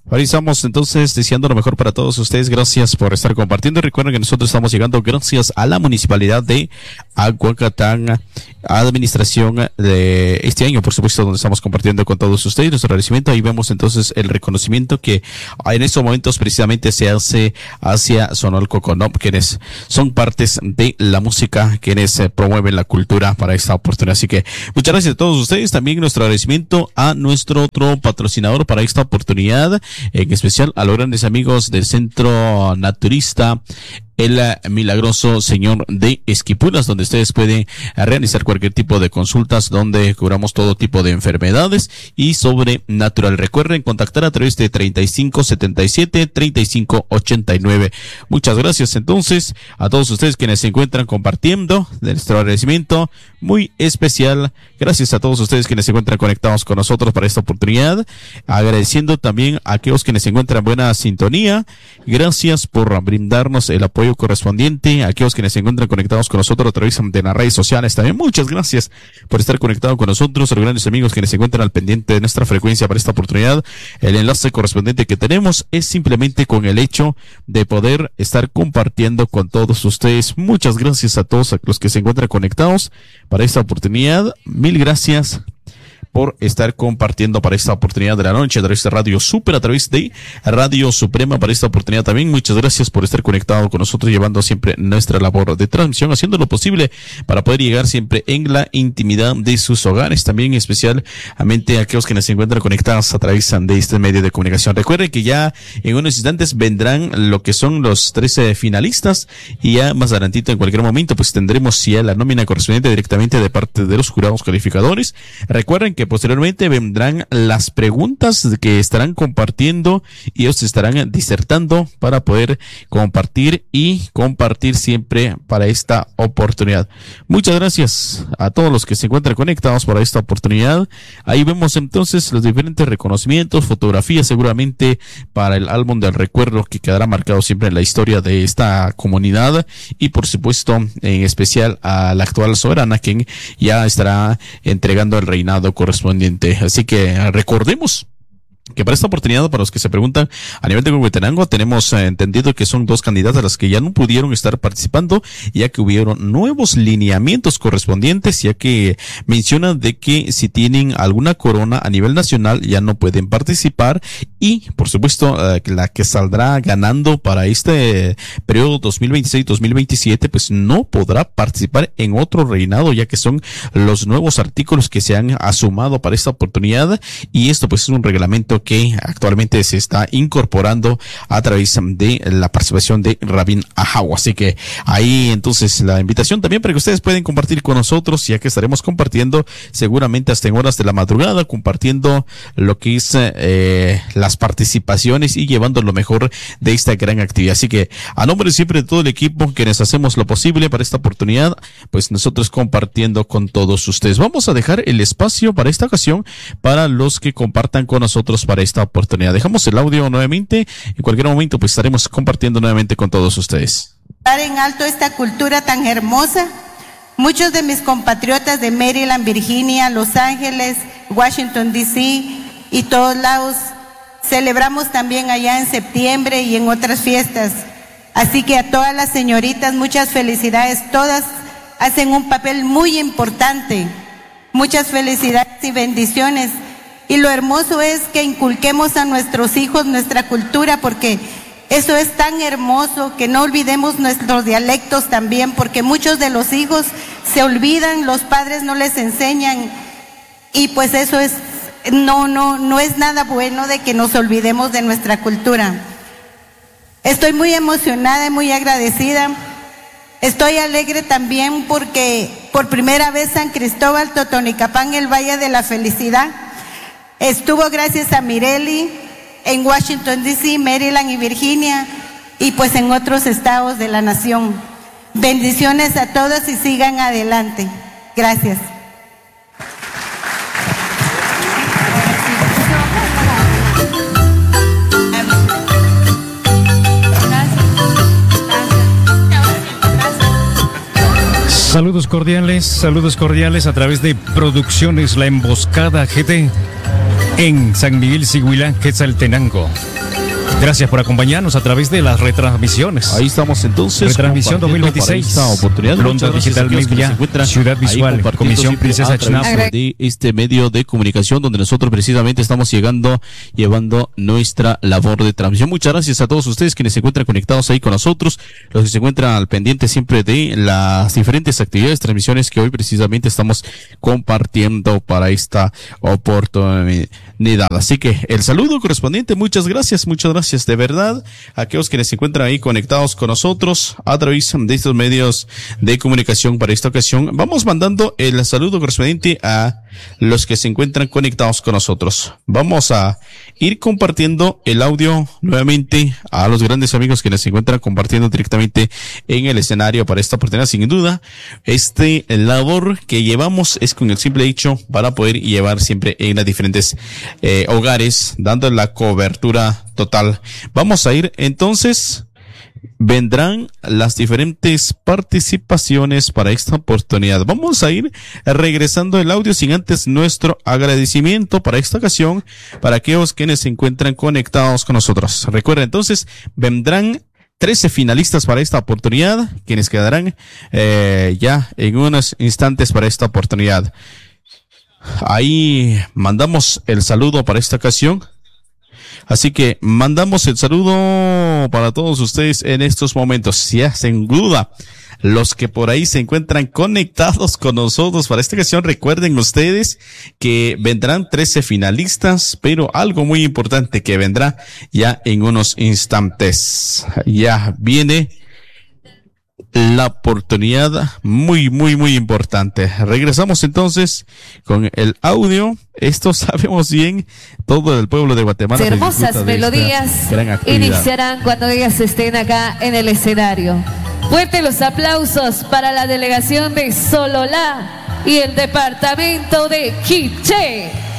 Ahora estamos entonces deseando lo mejor para todos ustedes. Gracias por estar compartiendo. Y recuerden que nosotros estamos llegando gracias a la Municipalidad de Aguacatán, administración de este año, por supuesto, donde estamos compartiendo con todos ustedes nuestro agradecimiento. Ahí vemos entonces el reconocimiento que en estos momentos precisamente se hace hacia Sonolco Conop, quienes son partes de la música, quienes promueven la cultura para esta oportunidad. Así que muchas gracias a todos ustedes. También nuestro agradecimiento a nuestro otro patrocinador para esta oportunidad, en especial a los grandes amigos del Centro Naturista El Milagroso Señor de Esquipulas, donde ustedes pueden realizar cualquier tipo de consultas, donde curamos todo tipo de enfermedades y sobrenatural. Recuerden contactar a través de 3577-3589. Muchas gracias entonces a todos ustedes quienes se encuentran compartiendo de nuestro agradecimiento muy especial. Gracias a todos ustedes quienes se encuentran conectados con nosotros para esta oportunidad. Agradeciendo también a aquellos quienes se encuentran en buena sintonía. Gracias por brindarnos el apoyo correspondiente. A aquellos quienes se encuentran conectados con nosotros a través de las redes sociales también. Muchas gracias por estar conectados con nosotros. A los grandes amigos quienes se encuentran al pendiente de nuestra frecuencia para esta oportunidad. El enlace correspondiente que tenemos es simplemente con el hecho de poder estar compartiendo con todos ustedes. Muchas gracias a todos los que se encuentran conectados para esta oportunidad. Mil gracias por estar compartiendo para esta oportunidad de la noche a través de Radio Super, a través de Radio Suprema para esta oportunidad también. Muchas gracias por estar conectado con nosotros, llevando siempre nuestra labor de transmisión, haciendo lo posible para poder llegar siempre en la intimidad de sus hogares. También especialmente a aquellos que se encuentran conectados a través de este medio de comunicación. Recuerden que ya en unos instantes vendrán lo que son los 13 finalistas y ya más adelantito en cualquier momento pues tendremos ya la nómina correspondiente directamente de parte de los jurados calificadores. Recuerden que posteriormente vendrán las preguntas que estarán compartiendo y ellos estarán disertando para poder compartir siempre para esta oportunidad. Muchas gracias a todos los que se encuentran conectados para esta oportunidad. Ahí vemos entonces los diferentes reconocimientos, fotografías seguramente para el álbum del recuerdo que quedará marcado siempre en la historia de esta comunidad y por supuesto en especial a la actual soberana quien ya estará entregando el reinado correspondiente. Así que recordemos que para esta oportunidad, para los que se preguntan, a nivel de Huehuetenango tenemos entendido que son 2 candidatas las que ya no pudieron estar participando, ya que hubieron nuevos lineamientos correspondientes, ya que mencionan de que si tienen alguna corona a nivel nacional ya no pueden participar y, por supuesto, la que saldrá ganando para este periodo 2026-2027, pues no podrá participar en otro reinado, ya que son los nuevos artículos que se han asumado para esta oportunidad y esto pues es un reglamento que actualmente se está incorporando a través de la participación de Rabín Ahawa. Así que ahí entonces la invitación también para que ustedes pueden compartir con nosotros, ya que estaremos compartiendo seguramente hasta en horas de la madrugada, compartiendo lo que es las participaciones y llevando lo mejor de esta gran actividad. Así que a nombre siempre de todo el equipo quienes hacemos lo posible para esta oportunidad, pues nosotros compartiendo con todos ustedes. Vamos a dejar el espacio para esta ocasión para los que compartan con nosotros para esta oportunidad. Dejamos el audio nuevamente. En cualquier momento pues estaremos compartiendo nuevamente con todos ustedes. Dar en alto esta cultura tan hermosa. Muchos de mis compatriotas de Maryland, Virginia, Los Ángeles, Washington DC y todos lados celebramos también allá en septiembre y en otras fiestas. Así que a todas las señoritas muchas felicidades. Todas hacen un papel muy importante. Muchas felicidades y bendiciones. Y lo hermoso es que inculquemos a nuestros hijos nuestra cultura, porque eso es tan hermoso, que no olvidemos nuestros dialectos también, porque muchos de los hijos se olvidan, los padres no les enseñan, y pues eso es, no es nada bueno de que nos olvidemos de nuestra cultura. Estoy muy emocionada y muy agradecida. Estoy alegre también porque por primera vez San Cristóbal, Totonicapán, el Valle de la Felicidad, estuvo gracias a Mireli en Washington DC, Maryland y Virginia y pues en otros estados de la nación. Bendiciones a todos y sigan adelante. Gracias. Saludos cordiales a través de Producciones La Emboscada GT. en San Miguel Siguilá, Quetzaltenango. Gracias por acompañarnos a través de las retransmisiones. Ahí estamos entonces. Retransmisión 2026. Londra Digital Media, Ciudad Visual, Comisión Princesa Chnap. De este medio de comunicación donde nosotros precisamente estamos llevando nuestra labor de transmisión. Muchas gracias a todos ustedes quienes se encuentran conectados ahí con nosotros, los que se encuentran al pendiente siempre de las diferentes actividades, transmisiones que hoy precisamente estamos compartiendo para esta oportunidad. Así que el saludo correspondiente, muchas gracias de verdad a aquellos quienes se encuentran ahí conectados con nosotros a través de estos medios de comunicación para esta ocasión. Vamos mandando el saludo correspondiente a los que se encuentran conectados con nosotros. Vamos a ir compartiendo el audio nuevamente a los grandes amigos quienes se encuentran compartiendo directamente en el escenario para esta oportunidad. Sin duda, labor que llevamos es con el simple hecho para poder llevar siempre en las diferentes hogares, dando la cobertura total. Vamos a ir entonces, vendrán las diferentes participaciones para esta oportunidad. Vamos a ir regresando el audio sin antes nuestro agradecimiento para esta ocasión para aquellos quienes se encuentran conectados con nosotros. Recuerden entonces, vendrán 13 finalistas para esta oportunidad, quienes quedarán ya en unos instantes para esta oportunidad. Ahí mandamos el saludo para esta ocasión. Así que mandamos el saludo para todos ustedes en estos momentos. Ya sin duda, los que por ahí se encuentran conectados con nosotros para esta ocasión, recuerden ustedes que vendrán 13 finalistas, pero algo muy importante que vendrá ya en unos instantes. Ya viene la oportunidad muy importante. Regresamos entonces con el audio. Esto sabemos bien, todo el pueblo de Guatemala. Hermosas melodías iniciarán cuando ellas estén acá en el escenario. Fuerte los aplausos para la delegación de Sololá y el departamento de Quiché.